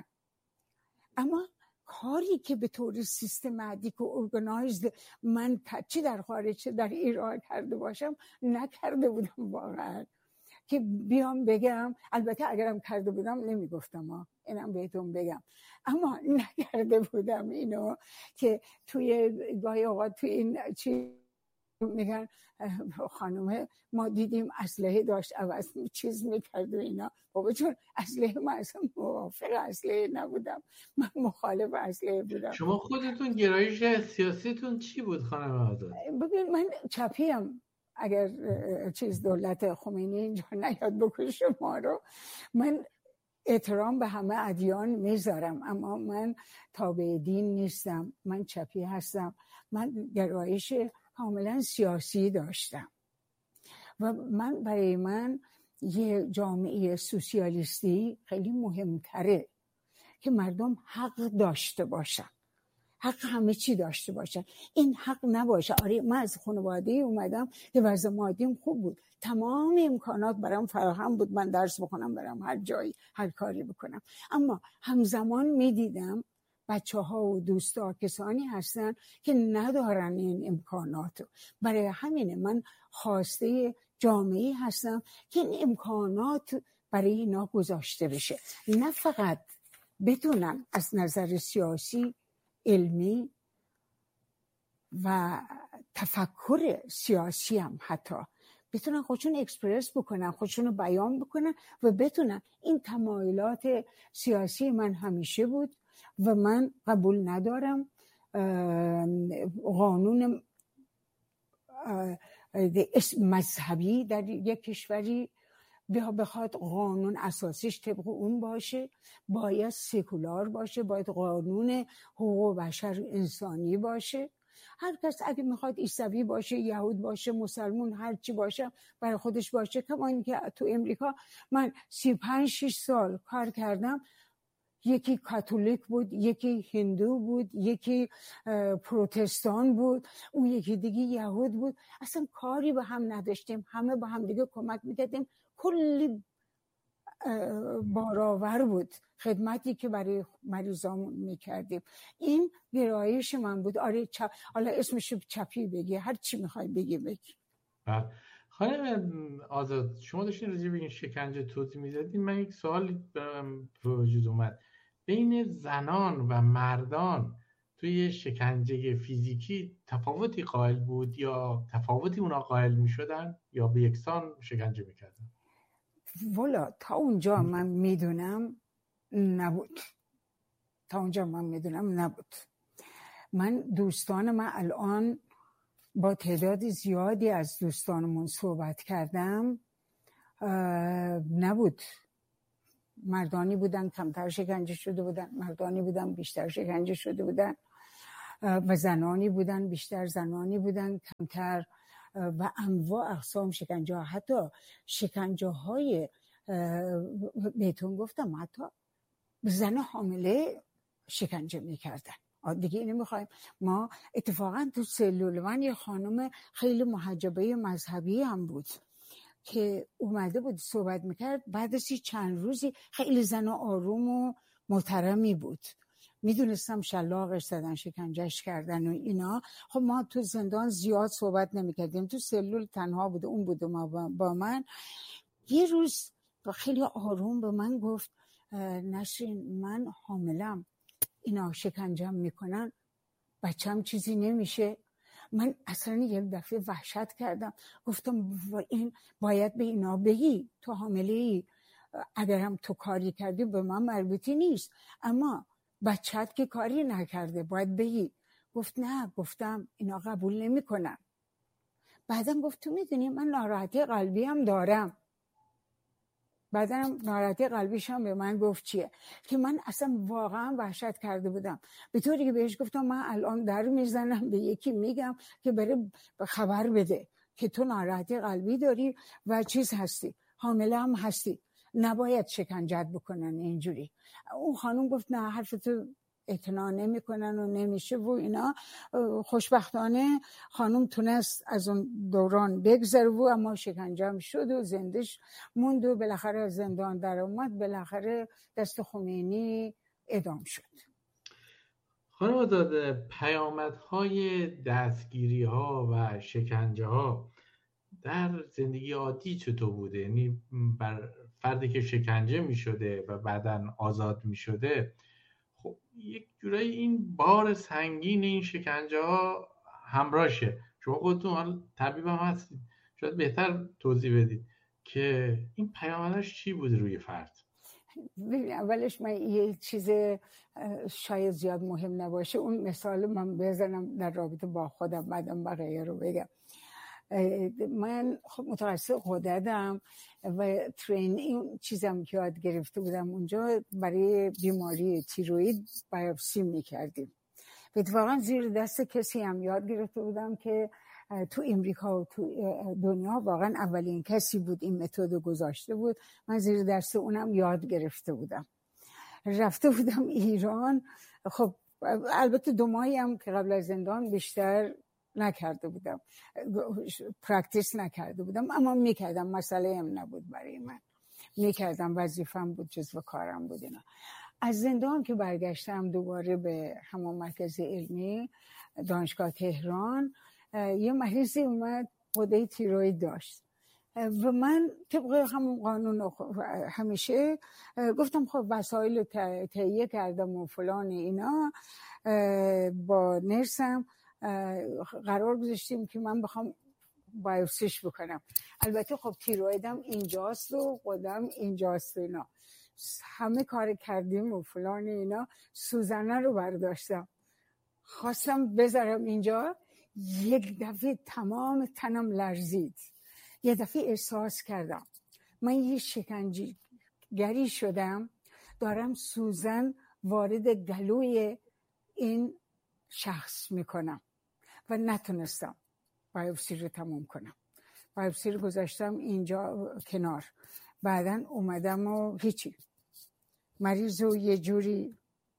Speaker 1: اما کاری که به طور سیستماتیک و ارگانایزد من چی در خارج چه در ایران کرده باشم نکرده بودم واقعا که بیام بگم. البته اگرم کرده بودم نمیگفتم اینم بهتون بگم، اما نکرده بودم اینو که توی گاهی اوقات توی این چی میگن خانومه ما دیدیم اسلحه داشت عوض چیز میکرد و اینا. بابا چون اسلحه من اصلا موافق اسلحه نبودم، من مخالف اسلحه بودم.
Speaker 2: شما خودتون گرایش سیاسیتون چی بود خانم آزاد؟
Speaker 1: ببین من چپیم. اگر دولت خمینی اینجا نیاد بکشه ما رو، من احترام به همه ادیان میذارم اما من تابع دین نیستم. من چپی هستم. من گرایش کاملا سیاسی داشتم و برای من یه جامعه سوسیالیستی خیلی مهمتره که مردم حق داشته باشن، حق همه چی داشته باشن. این حق نباشه. آره من از خانواده اومدم که وضع مادیم خوب بود، تمام امکانات برام فراهم بود، من درس بخونم، برام هر جایی هر کاری بکنم، اما همزمان میدیدم بچه‌ها و دوستا کسانی هستن که ندارن این امکاناتو. برای همینه من خواسته جامعه هستم که این امکانات برای اینا گذاشته بشه، نه فقط بتونن از نظر سیاسی، علمی و تفکر سیاسی هم حتی بتونن خودشون اکسپرس بکنن، خودشون رو بیان بکنن و بتونن. این تمایلات سیاسی من همیشه بود و من قبول ندارم قانون مذهبی در یک کشوری بخواد قانون اساسیش طبق اون باشه. باید سکولار باشه، باید قانون حقوق بشر انسانی باشه. هر کس اگه میخواد عیسوی باشه، یهود باشه، مسلمون، هر چی باشه برای خودش باشه. کما اینکه تو امریکا من 35-6 سال کار کردم، یکی کاتولیک بود، یکی هندو بود، یکی پروتستان بود، اون یکی دیگه یهود بود. اصلا کاری به هم نداشتیم، همه با هم دیگه کمک میکردیم. کلی بارآور بود خدمتی که برای مریضامون میکردیم. این گرایش من بود. آره حالا اسمشو چپی بگی، هر چی میخوای بگی.
Speaker 2: خانم آزاد، شما داشتین راجع به این شکنجه توضیح میدادین، من یک سوال به وجود اومد. بین زنان و مردان توی شکنجه فیزیکی تفاوتی قائل بود یا تفاوتی اونا قائل میشدن یا به یکسان شکنجه میکردن؟
Speaker 1: والا تا اونجا من میدونم نبود. تا اونجا من میدونم نبود. من الان با تعداد زیادی از دوستانمون صحبت کردم، نبود. مردانی بودن کمتر شکنجه شده بودن، مردانی بودن بیشتر شکنجه شده بودن، و زنانی بودن بیشتر، زنانی بودن کمتر، و انواع اقسام شکنجه ها. حتی شکنجه های بهتون گفتم حتی زن حامله شکنجه میکردن. دیگه اینو میخوایم. ما اتفاقا تو سلول من یه خانم خیلی محجبه مذهبی هم بود که اومده بود صحبت میکرد، بعد از چند روزی خیلی زن آروم و محترمی بود. میدونستم شلاقش زدن، شکنجهش کردن و اینا. خب ما تو زندان زیاد صحبت نمیکردیم، تو سلول تنها بوده، اون بوده با من. یه روز خیلی آروم به من گفت نسرین من حاملم، اینا شکنجم میکنن، بچم چیزی نمیشه. من اصلا یه دفعه وحشت کردم، گفتم این باید به اینا بگی تو حامله ای، اگرم تو کاری کردی به من مربوطی نیست، اما بچت که کاری نکرده باید بگی. گفت نه، گفتم اینا قبول نمیکنن. بعدم گفت تو میدونی من ناراحتی قلبی هم دارم. بعدم ناراحتی قلبیش هم به من گفت چیه، که من اصلا واقعا وحشت کرده بودم، به طوری که بهش گفتم من الان در میزنم به یکی میگم که بره خبر بده که تو ناراحتی قلبی داری و چیز هستی، حامله هم هستی، نباید شکنجت بکنن اینجوری. اون خانم گفت نه، حرفتو اعتنا نمیکنن و نمیشه و اینا. خوشبختانه خانم تونست از اون دوران بگذره و اما شکنجه شد و زندش موند و بالاخره از زندان در اومد، بالاخره دست خمینی اعدام شد.
Speaker 2: خانم آزاده، پیامدهای دستگیری ها و شکنجه ها در زندگی عادی چطور بوده؟ یعنی بر فردی که شکنجه می شده و بعداً آزاد می شده، خب یک جورایی این بار سنگین این شکنجه ها همراهشه. شما خودتون طبیب هم هستید، شاید بهتر توضیح بدید که این پیامدش چی بوده روی فرد.
Speaker 1: اولش من یه چیز شاید زیاد مهم نباشه، اون مثال من بزنم در رابطه با خودم، بعدم بقیه رو بگم. من خب متخصص غددم و این چیزم که یاد گرفته بودم اونجا، برای بیماری تیروئید بایوپسی میکردیم. اتفاقا زیر دست کسی هم یاد گرفته بودم که تو امریکا و تو دنیا واقعا اولین کسی بود این متد گذاشته بود. من زیر دست اونم یاد گرفته بودم، رفته بودم ایران. خب البته 2 ماهی هم که قبل از زندان بیشتر نکرده بودم، پرکتیس نکرده بودم، اما میکردم، مسئله هم نبود برای من، میکردم، وظیفم بود، جزو کارم بود اینا. از زندان که برگشتم دوباره به همون مرکز علمی دانشگاه تهران، یه مریضی اومد غده تیروئید داشت و من طبق همون قانون همیشه گفتم خب وسایل تهیه کردم و فلان اینا. با نرسم قرار گذاشتیم که من بخوام بایوپسیش بکنم. البته خب تیروئیدم اینجاست و غده‌ام اینجاست و اینا، همه کار کردیم و فلان اینا. سوزنه رو برداشتم خواستم بذارم اینجا، یک دفعه تمام تنم لرزید. یه دفعه احساس کردم من یه شکنجهگری شدم، دارم سوزن وارد گلوی این شخص میکنم و نتونستم بایوپسی رو تموم کنم. بایوپسی رو گذاشتم اینجا کنار، بعدن اومدم و هیچی، مریض رو یه جوری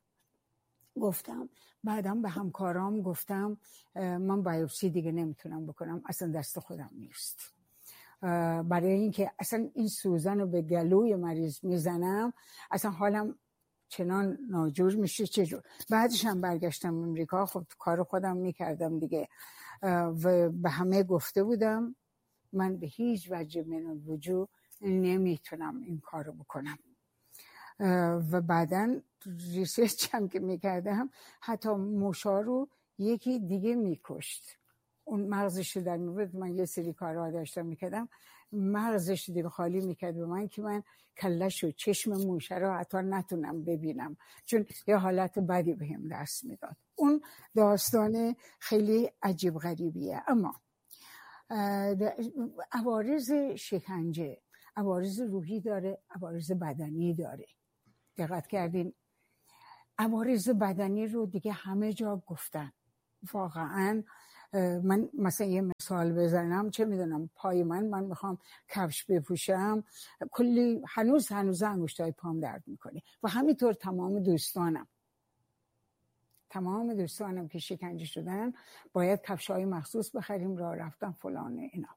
Speaker 1: گفتم. بعدم به همکارام گفتم من بایوپسی دیگه نمیتونم بکنم، اصلا دست خودم نیست، برای اینکه اصلا این سوزن رو به گلوی مریض میزنم اصلا حالم چنان ناجور میشه چجور. بعدش هم برگشتم امریکا، خب کار خودم میکردم دیگه و به همه گفته بودم من به هیچ وجه من الوجود نمیتونم این کارو بکنم. و بعدن ریسرچ هم که میکردم حتی موشا رو یکی دیگه میکشت، اون مغزش در میبود. من یه سری کارها داشتم میکردم، مغزش دیگه خالی میکرد به من که من کلش و چشم موشه رو حتی نتونم ببینم، چون یه حالت بدی بهم دست میداد. اون داستان خیلی عجیب غریبیه. اما عوارض شکنجه عوارض روحی داره، عوارض بدنی داره. دقت کردین؟ عوارض بدنی رو دیگه همه جا گفتن. واقعا من مثلا یه مثال بزنم، چه میدونم پای من میخوام کفش بپوشم، کلی هنوز انگشتای پام درد میکنه. و همینطور تمام دوستانم که شکنجه شدن باید کفشای مخصوص بخریم، راه رفتن فلان اینا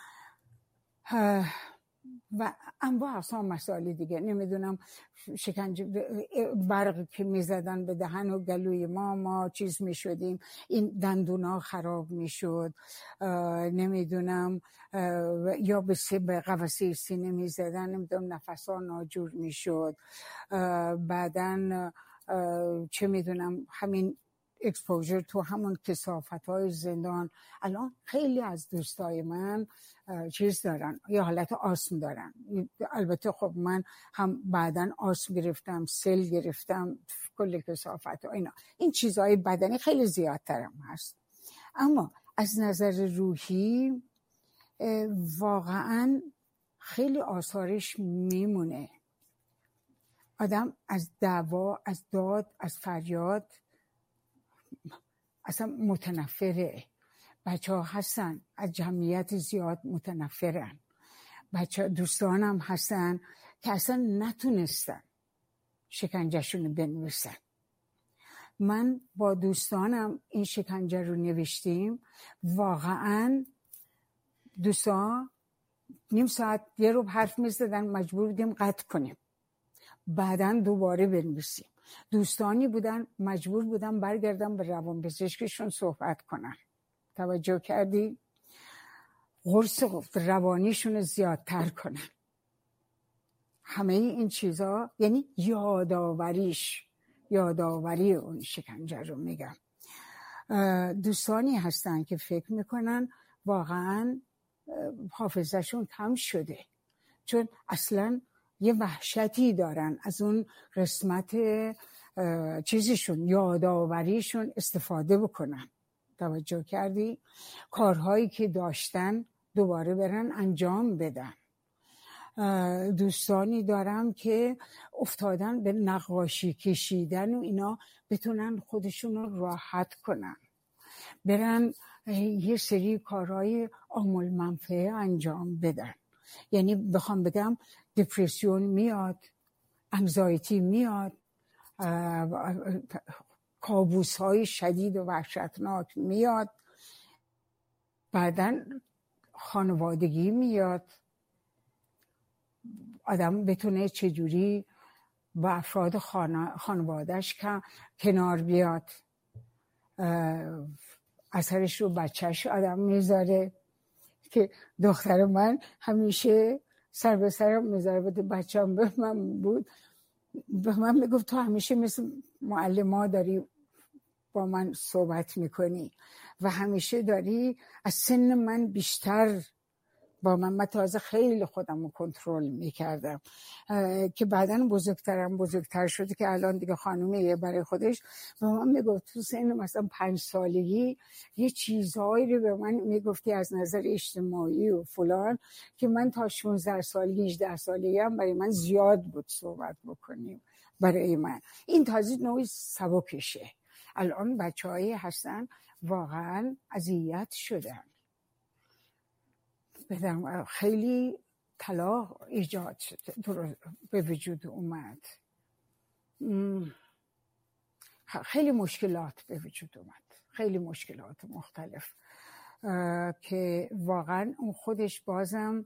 Speaker 1: و انواع اقسام مسائل دیگه. نمیدونم شکنجه، برق که میزدن به دهن و گلوی ما چیز میشدیم، این دندونا خراب میشد، نمیدونم یا به قفسه سینه میزدن، نمیدونم نفسا ناجور میشد، بعدن چه میدونم همین اکسپوژر تو همون کثافت‌های زندان. الان خیلی از دوستای من چیز دارن، یه حالت آسم دارن. البته خب من هم بعدن آسم گرفتم، سل گرفتم، کل کثافت و اینا. این چیزهای بدنی خیلی زیادترم هست. اما از نظر روحی واقعا خیلی آثارش میمونه. آدم از دعوا، از داد، از فریاد اصلا متنفره. بچه ها هستن از جمعیت زیاد متنفرن. دوستانم هستن که اصلا نتونستن شکنجهشون بنویسن. من با دوستانم این شکنجه رو نوشتیم. واقعا دوستان نیم ساعت یه رو حرف میزدن، مجبور بودیم قطع کنیم، بعداً دوباره بنویسیم. دوستانی بودن مجبور بودن برگردن به روانپزشکشون صحبت کنن. توجه کردی؟ قرص روانیشون زیادتر کنن. همه این چیزا یعنی یادآوری اون شکنجه رو میگم. دوستانی هستن که فکر میکنن واقعا حافظهشون کم شده، چون اصلا یه وحشتی دارن از اون قسمت چیزشون، یادآوریشون استفاده بکنن. توجه کردی؟ کارهایی که داشتن دوباره برن انجام بدن. دوستانی دارم که افتادن به نقاشی کشیدن و اینا، بتونن خودشون رو راحت کنن، برن یه سری کارهای عامل منفعه انجام بدن. یعنی بخوام بگم دپرسیون میاد، انگزایتی میاد، کابوس های شدید و وحشتناک میاد، بعدن خانوادگی میاد. آدم بتونه چجوری با افراد خانوادهش کنار بیاد، اثرش رو بچهش آدم میذاره. که دختر من همیشه سر به سرم میذاره بود، بچه‌م به من میگفت تو همیشه مثل معلم‌ها داری با من صحبت میکنی و همیشه داری از سن من بیشتر با من تازه خیلی خودم رو کنترل میکردم، که بعدن بزرگتر شده که الان دیگه خانومیه برای خودش، و من میگفت تو سن مثلا 5 سالگی یه چیزهایی رو به من میگفتی از نظر اجتماعی و فلان که من تا 16 سالگی 18 سالگی هم برای من زیاد بود صحبت بکنیم. برای من این تازه نوعی سبکشه. الان بچه‌هایی هستن واقعا اذیت شدن، بدم خیلی طلاق ایجاد شد، به وجود اومد، خیلی مشکلات به وجود اومد، خیلی مشکلات مختلف که واقعا اون خودش بازم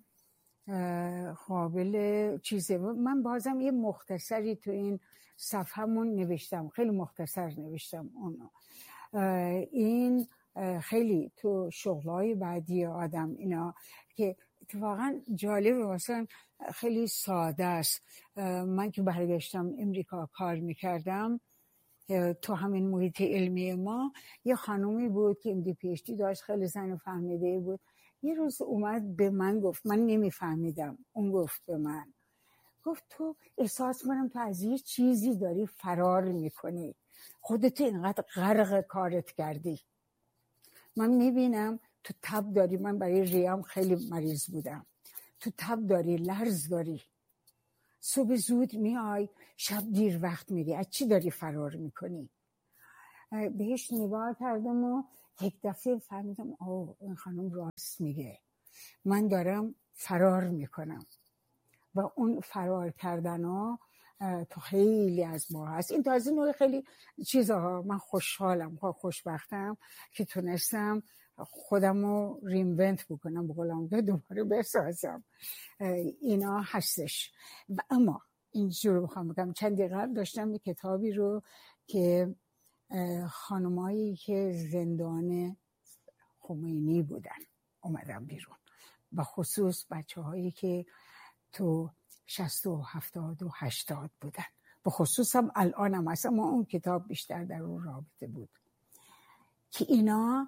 Speaker 1: قابل چیزه. من بازم یه مختصری تو این صفحه‌مون نوشتم، خیلی مختصر نوشتم اونو. این خیلی تو شغلای بعدی آدم اینا که واقعا جالبه، واسه خیلی ساده است. من که برگشتم امریکا کار میکردم، تو همین محیط علمی ما یه خانومی بود که MD PhD داشت، خیلی زن فهمیده بود. یه روز اومد به من گفت، من نمیفهمیدم، اون گفت به من، گفت تو احساس کنم تو از یه چیزی داری فرار میکنی، خودت اینقدر غرق کارت کردی. من میبینم تو تب داری، من برای ریام خیلی مریض بودم، تو تب داری، لرز داری، صبح زود میای، شب دیر وقت میری، از چی داری فرار میکنی؟ بهش نگاه کردم و یک دفعه فهمیدم این خانم راست میگه، من دارم فرار میکنم. و اون فرار کردن ها تو خیلی از ما هست. این تازه نوع خیلی چیزها. من خوشحالم، خوشبختم که تونستم خودم رو رینونت بکنم، به قولم دوباره بسازم. اینا هستش. و اما اینجور بخوام بگم، چند دقیقه داشتم یک کتابی رو که خانمایی که زندان خمینی بودن اومدن بیرون، و خصوص بچه هایی که تو 60 و 70 و 80 بودن، به خصوص هم الان هم هست، اما اون کتاب بیشتر در اون رابطه بود که اینا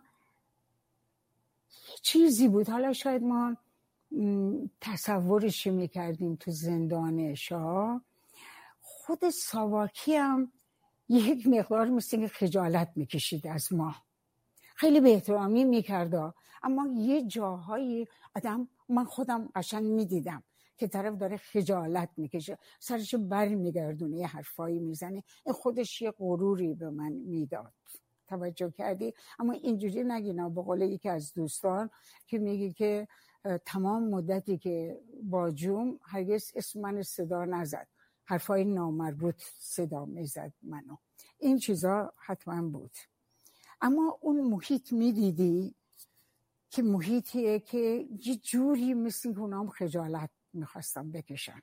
Speaker 1: چیزی بود. حالا شاید ما تصورش میکردیم تو زندان شاه. خود ساواکی هم یک مقدار مثل که خجالت میکشید از ما، خیلی به احترامی میکرده، اما یه جاهایی آدم، من خودم قشنگ میدیدم که طرف داره خجالت میکشه، سرش بر میگردونه، یه حرفایی میزنه. این خودش یه غروری به من میداد. توجه کردی؟ اما اینجوری نگینا. به قول یکی از دوستان که میگه که تمام مدتی که با جوم هرگز اسم من صدا نزد، حرفای نامربوط صدا میزد منو. این چیزا حتما بود. اما اون محیط میدیدی که محیطیه که یه جوری مثل اونام خجالت میخواستم بکشن.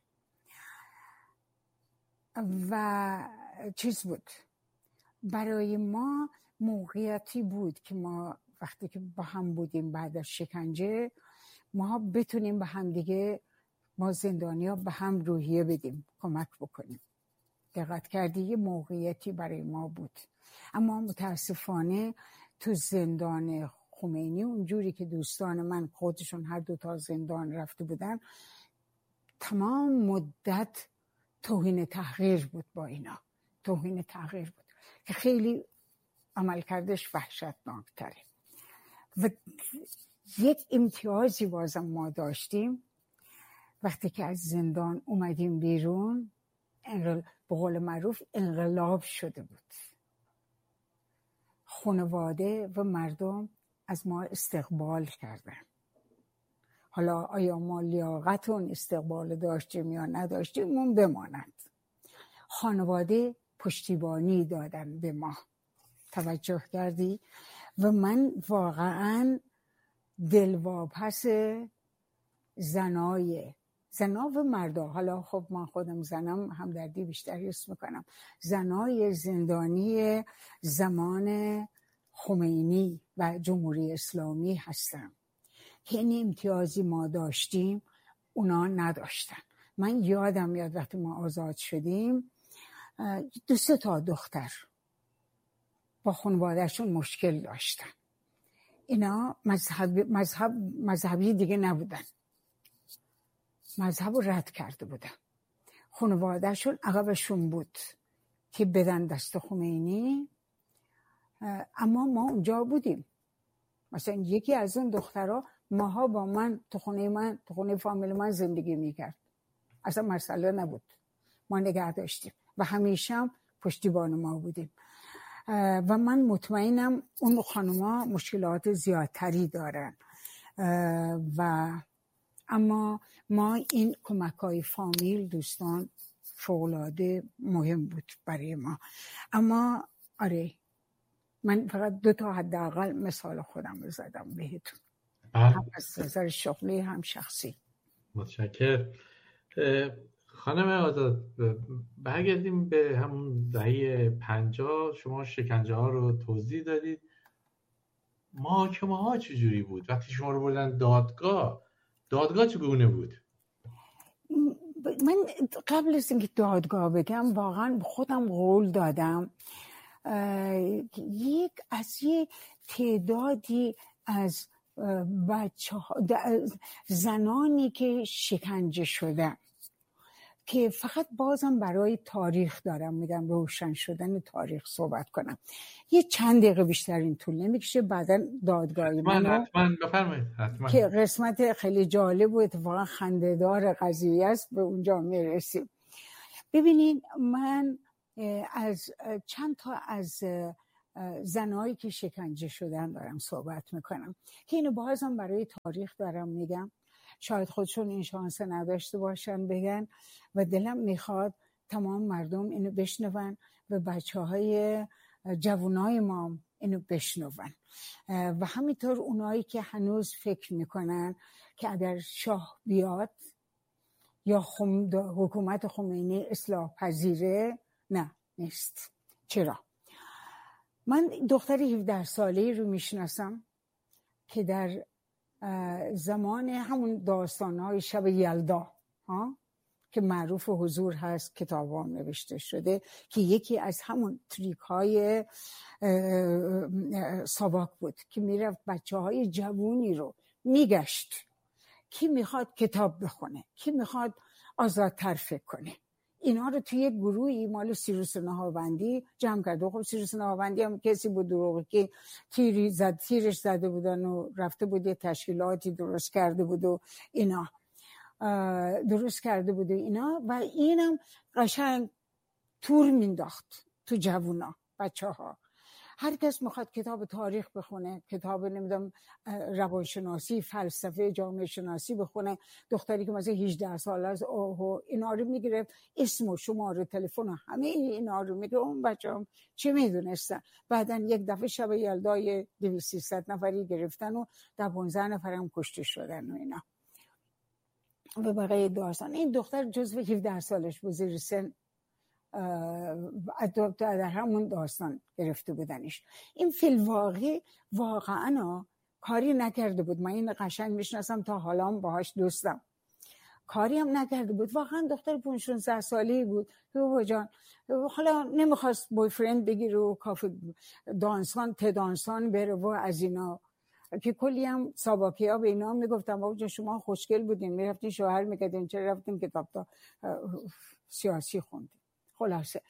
Speaker 1: و چیز بود برای ما، موقعیتی بود که ما وقتی که با هم بودیم بعد از شکنجه، ما بتونیم به هم دیگه، ما زندانیا به هم روحیه بدیم، کمک بکنیم. دقت کردی؟ یه موقعیتی برای ما بود. اما متاسفانه تو زندان خمینی، اونجوری که دوستان من خودشون هر دوتا زندان رفته بودن، تمام مدت توهین تحقیر بود. با اینا توهین تحقیر بود که خیلی عملکردش وحشتناکتره. و یک امتیازی بازم ما داشتیم وقتی که از زندان اومدیم بیرون، به قول معروف انقلاب شده بود. خانواده و مردم از ما استقبال کردن. حالا آیا ما لیاقت اون استقبال داشتیم یا نداشتیم اون بماند. خانواده پشتیبانی دادن به ما. توجه کردی؟ و من واقعا دلواپس زنا و مردا، حالا خب من خودم زنم، همدردی بیشتری حس میکنم، زنای زندانی زمان خمینی و جمهوری اسلامی هستم که این امتیازی ما داشتیم اونا نداشتن. من یادم میاد وقتی ما آزاد شدیم 2 تا دختر با خانوادهشون مشکل داشتن. اینا مذهبی دیگه نبودن، مذهب رو رد کرده بودن، خانوادهشون عقبشون بود که بدن دست خمینی. اما ما اونجا بودیم. مثلا یکی از اون دخترها ماها با من تو خونه فامیل من زندگی میکرد، اصلا مسئله نبود، ما نگه داشتیم و همیشه هم پشتیبان ما بودیم. و من مطمئنم اون خانوما مشکلات زیادتری دارن. و اما ما این کمک‌های فامیل، دوستان، فوق‌العاده مهم بود برای ما. اما آره، من فقط 2 تا حداقل مثال خودم رو زدم بهتون، هم از نظر شغلی هم شخصی.
Speaker 2: متشکرم. خانم آزاد، برگردیم به همون دهه 50. شما شکنجه ها رو توضیح دادید. محاکمه ها چجوری بود؟ وقتی شما رو بردن دادگاه چگونه بود؟
Speaker 1: من قبل از اینکه دادگاه بگم واقعا خودم قول دادم یک تعدادی از زنانی که شکنجه شدن که فقط بازم برای تاریخ دارم میگم، روشن شدن تاریخ صحبت کنم. یه چند دقیقه بیشتر این طول نمیکشه، بعدا دادگاهی
Speaker 2: حتما بفرمایید.
Speaker 1: که قسمت خیلی جالب و اتفاقا خنده‌دار قضیه است به اونجا میرسیم. ببینین من از چند تا از زنایی که شکنجه شدن دارم صحبت میکنم که اینو بازم برای تاریخ دارم میگم. شاید خودشون این شانس نداشته باشن بگن و دلم میخواد تمام مردم اینو بشنون و بچه‌های جوانای ما اینو بشنون و همینطور اونایی که هنوز فکر میکنن که اگر شاه بیاد یا حکومت خمینی اصلاح پذیره. نه، نیست. چرا؟ من دختر 17 ساله‌ای رو میشناسم که در زمان همون داستان‌های شب یلدا که معروف حضور هست، کتاب‌ها نوشته شده که یکی از همون تریک‌های ساواک بود که میرفت بچه‌های جوونی رو میگشت، کی میخواد کتاب بخونه، کی میخواد آزادتر فکر کنه. اینا رو توی یک گروهی مال سیروس نهاوندی جمع کرده. خب سیروس نهاوندی هم کسی بود دروغی که تیرش زده بودن و رفته بود یه تشکیلاتی درست کرده بود و اینا و اینم قشنگ تور مینداخت تو جوونا، بچه ها. هر کس میخواد کتاب تاریخ بخونه، کتاب نمیدونم روانشناسی، فلسفه، جامعه شناسی بخونه. دختری که مثلا 18 ساله از اینا رو میگرفت، اسم و شماره تلفن و همه اینا رو میگه. اون بچه‌ها چه میدونستن؟ بعدن یک دفعه شب یلدای 200-300 نفری گرفتن و 12 نفرم کشته شدن و اینا و بقیه داستان. این دختر جزو 17 سالش بود، زیر سن در همون داستان گرفته بودنش. این فی الواقع واقعا کاری نکرده بود. من این قشنگ میشناسم، تا حالا هم باهاش دوستم. کاری هم نکرده بود. واقعا دختر 15 ساله‌ای بود. بابا جان حالا نمیخواست بویفرند بگیره و کافه دانسان بره و از اینا که کلی هم ساباکی‌ها به اینا میگفتم بابا جان شما خوشگل بودین، میرفتین شوهر میکردین، چرا رفتین کتاب تا سیاسی خوندین؟ خلاصه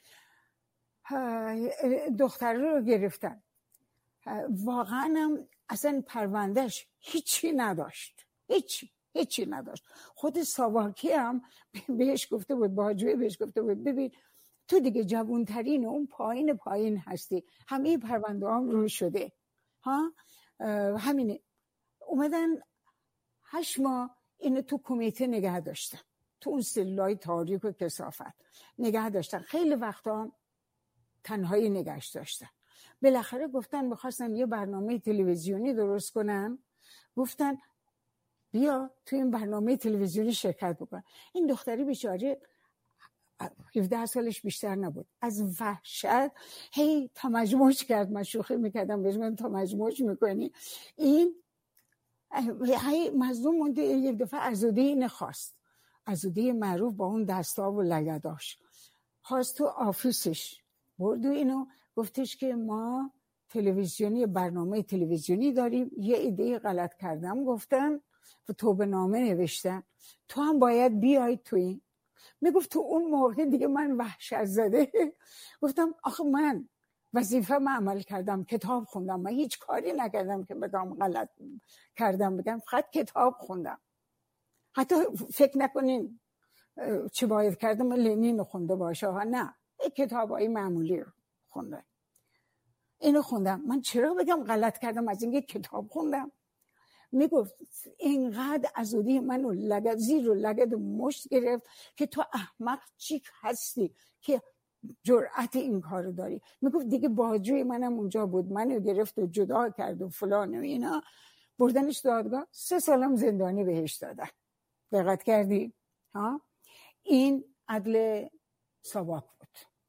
Speaker 1: دختر رو گرفتن. واقعا هم اصلا پروندهش هیچی نداشت، هیچی نداشت. خود ساواکی هم بهش گفته بود، باجوی بهش گفته بود ببین تو دیگه جوانترین اون پایین هستی، همه پرونده هم رو شده همینه. اومدن 8 ماه اینو تو کمیته نگه داشتن، تو اون سلولای تاریک و کثافت نگه داشتن. خیلی وقتا تنهایی نگهش داشتن. بالاخره گفتن میخواستن یه برنامه تلویزیونی درست کنن، گفتن بیا تو این برنامه تلویزیونی شرکت بکن. این دختری بیچاره 17 سالش بیشتر نبود، از وحشت هی تمجموج کرد. من شوخی میکردم بهش من تمجموج میکنی. این هی مظلوم مونده. یک دفعه عزوده اینه خواست، عزوده معروف با اون دستا و لگداش، خواست تو آفیسش، برد و اینو گفتش که ما تلویزیونی برنامه تلویزیونی داریم، یه ایده غلط کردم گفتم و توبه نامه نوشتن، تو هم باید بیای توی. میگفت تو اون موقع دیگه من وحشت زده گفتم آخه من وظیفه من عمل کردم، کتاب خوندم، من هیچ کاری نکردم که بگم غلط کردم، بگم فقط کتاب خوندم. حتی فکر نکنین چه باید کردم لنین خونده باشه ها، نه، کتابای معمولی رو خونده. اینو خوندم. من چرا بگم غلط کردم از اینکه کتاب خوندم؟ میگفت اینقدر عزودی منو لگد زیر و لگد مشت گرفت که تو احمق چیک هستی که جرأت این کارو داری. میگفت دیگه باجوی منم اونجا بود، منو گرفت و جدا کرد و فلان و اینا، بردنش دادگاه. 3 سالم زندانی بهش دادن. دقت کردی؟ این عدل ساواک بود.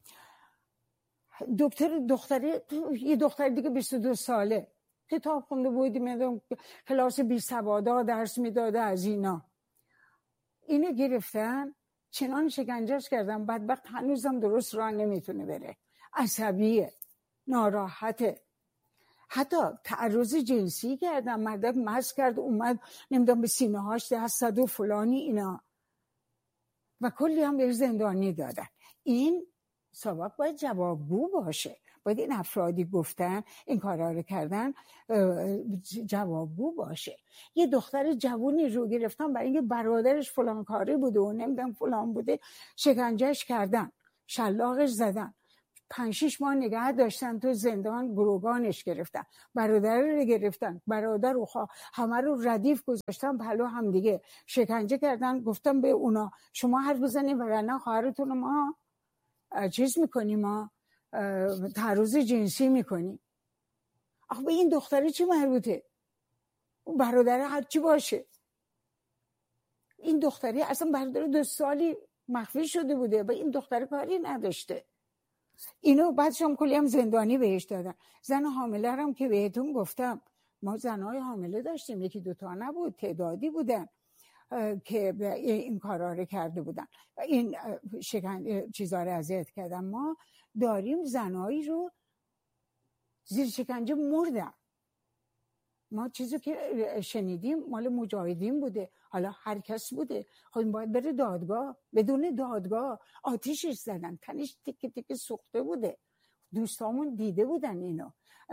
Speaker 1: یه دختر دیگه 22 ساله کتاب خونده بود، میدونم کلاس بی سوادا درس میداده از اینا. اینو گرفتن چنان شکنجهش کردن، بدبخت هنوزم درست راه نمیتونه بره، عصبیه. ناراحته. حتی تعرض جنسی کردن، مردک مست کرد اومد نمیدونم به سینه هاش دست زد و فلانی اینا و کلی هم بهش زندانی دادن. این ساواک باید جوابگو باشه، باید این افرادی گفتن این کارا رو کردن جوابگو باشه. یه دختر جوونی رو گرفتن برای اینکه برادرش فلان کاری بوده و نمیدونم فلان بوده، شکنجهش کردن، شلاقش زدن، 5-6 ماه نگه داشتن تو زندان، گروگانش گرفتن، برادر رو گرفتن، برادر رو همه رو ردیف گذاشتن پلو هم دیگه، شکنجه کردن. گفتم به اونا شما حرف بزنید وگرنه خواهرتون ما چیز میکنیم، ما تعرض جنسی میکنیم. آخه به این دختره چی مربوطه؟ اون برادر هر چی باشه. این دختری اصلا برادر 2 سالی مخفی شده بوده، به این دختره کاری نداشته. اینو بعدش هم کلی هم زندانی بهش دادن. زن حامله هم که بهتون گفتم، ما زنهای حامله داشتیم، 1-2 تا نبود، تعدادی بودن که این کارا رو کرده بودن، این چیزا رو اذیت کردن. ما داریم زنایی رو زیر شکنجه مردن. ما چیزی که شنیدیم مال مجاهدین بوده، حالا هر کس بوده. خب این باید بره دادگاه. بدون دادگاه آتیشش زدن، تنش تیکه تیکه سوخته بوده. دوستامون دیده بودن اینو.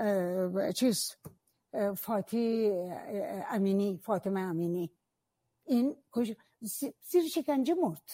Speaker 1: فاطمه امینی این زیر شکنجه مرد.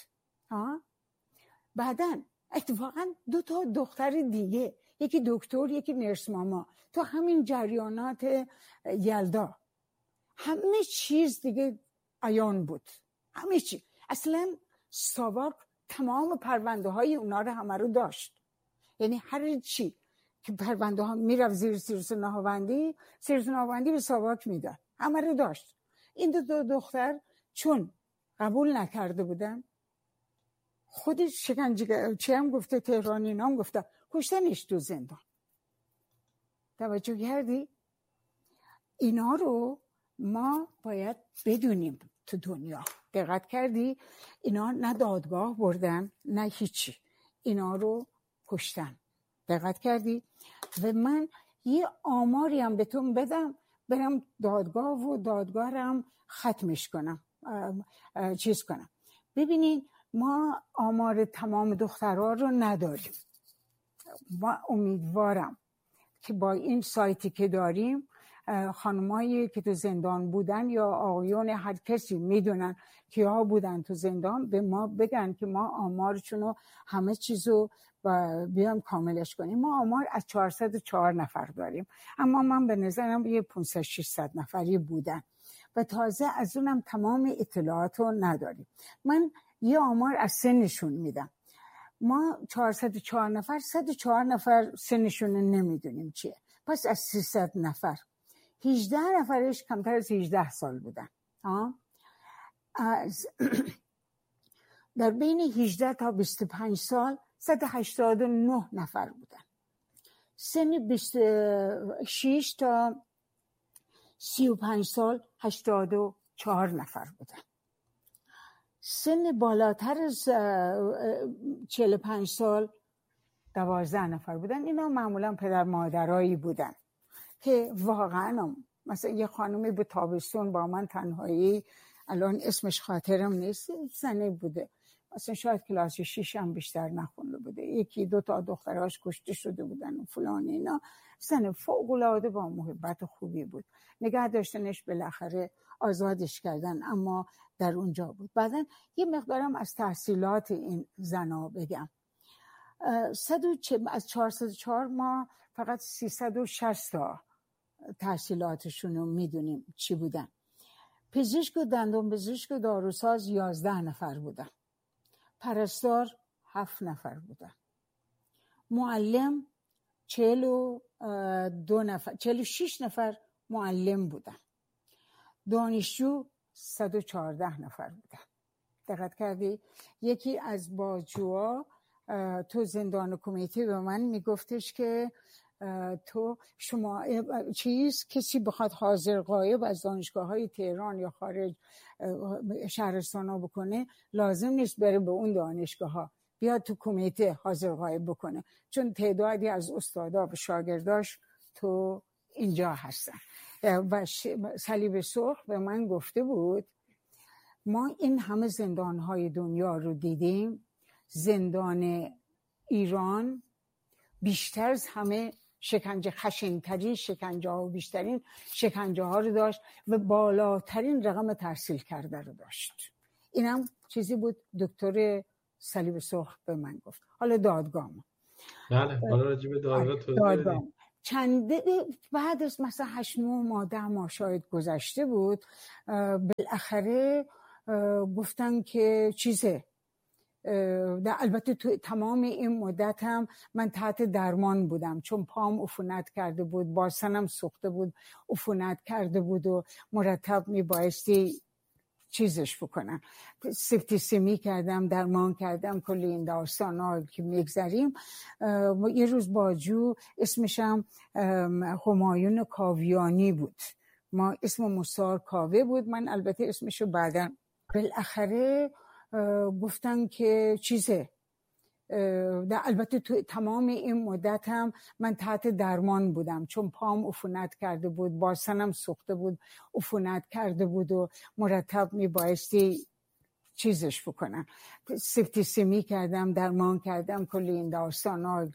Speaker 1: بعدن اتفاقا 2 تا دختر دیگه، یکی دکتر یکی نرس ماما، تو همین جریانات یلدا همه چیز دیگه عیان بود، همه چیز. اصلا ساواک تمام پرونده های اونا رو همه رو داشت. یعنی هر چی که پرونده ها میرفت زیر سیرسناهاوندی به ساواک میداد، همه رو داشت. این 2 تا دختر چون قبول نکرده بودن، خودش شکنجه چه هم گفته، تهرانی نام گفته، کشتنش تو زندان. توجه کردی؟ اینا رو ما باید بدونیم تو دنیا. دقت کردی؟ اینا نه دادگاه بردن نه هیچی، اینا رو کشتن. دقت کردی؟ و من یه آماری هم بهتون بدم، برم دادگاه و دادگاه هم ختمش کنم، چیز کنم. ببینین ما آمار تمام دخترها رو نداریم. ما امیدوارم که با این سایتی که داریم، خانمایی که تو زندان بودن یا آقایون هر کسی میدونن که ها بودن تو زندان، به ما بگن که ما آمارشون رو همه چیزو بیام کاملش کنیم. ما آمار از 404 نفر داریم، اما من به نظرم یه 500-600 نفری بودن و تازه از اونم تمام اطلاعات رو نداریم. من یه آمار از سنشون میدم. ما 404 نفر 104 نفر سنشون نمیدونیم چیه. پس از 300 نفر 18 نفرش کمتر از 18 سال بودن. در بین 18 تا 25 سال 189 نفر بودن. سن 26 تا 35 سال 84 نفر بودن. سن بالاتر از 45 سال 12 نفر بودن. اینا معمولا پدر مادرایی بودن که واقعا مثلا یه خانمی بود تابستون با من تنهایی، الان اسمش خاطرم نیست، زنی بوده مثلا شاید کلاس 6 هم بیشتر نخونده بوده، 1-2 تا دختراش کشته شده بودن و فلان اینا. زن فوق العاده با محبت خوبی بود، نگه داشتنش، بالاخره آزادش کردن اما در اونجا بود. بعدن یه مقدارم از تحصیلات این زنا بگم. از 404 ما فقط 360 تا تحصیلاتشون رو میدونیم چی بودن. پزشک و دندون پزشک و داروساز 11 نفر بودن. پرستار 7 نفر بودن. معلم 46 نفر معلم بودن. دانشجو 114 نفر بودن. دقت کردی؟ یکی از بازجوها تو زندان کمیته به من میگفتش که تو شما کسی بخواد حاضر غایب از دانشگاه‌های تهران یا خارج شهرستان ها بکنه، لازم نیست بره به اون دانشگاه ها، بیاد تو کمیته حاضر غایب بکنه، چون تعدادی از استادا و شاگرداش تو اینجا هستن. و صلیب سرخ به من گفته بود ما این همه زندانهای دنیا رو دیدیم، زندان ایران بیشتر از همه شکنجه، خشن‌ترین شکنجه ها و بیشترین شکنجه ها رو داشت و بالاترین رقم تحصیل کرده رو داشت. اینم چیزی بود دکتر صلیب سرخ به من گفت. حالا دادگاه
Speaker 2: بله، حالا راجع به دادگاه توضیح بدید.
Speaker 1: بعد از مثلا 8-9 ماه 10 ماه شاید گذشته بود، بالاخره گفتن که چیزه، البته تو تمام این مدت هم من تحت درمان بودم، چون پام عفونت کرده بود، باسنم سوخته بود، عفونت کرده بود و مرتب میبایستی چیزش بکنم، سپتیسمی کردم، درمان کردم، کلی این داستان ها که میگذریم. یه روز باجو اسمشم همایون کاویانی بود، ما اسم مستعار کاوه بود، من البته اسمشو بعداً. بالاخره گفتن که چیزه، البته تو تمام این مدت هم من تحت درمان بودم، چون پام عفونت کرده بود، باسنم سوخته بود، عفونت کرده بود و مرتب میبایستی چیزش بکنم، سپتیسمی کردم، درمان کردم، کلی این داستان ها